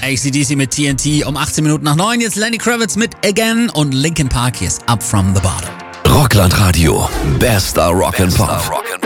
AC/DC mit TNT um 18 Minuten nach 9. Jetzt Lenny Kravitz mit Again und Linkin Park. Hier ist Up From The Bottom. Rockland Radio. Bester Rock'n'Pop.